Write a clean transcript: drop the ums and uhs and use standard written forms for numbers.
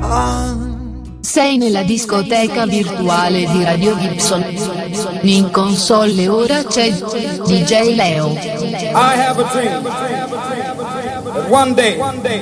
Sei nella discoteca virtuale di Radio Gibson. In console ora c'è DJ Leo. I have a dream that one day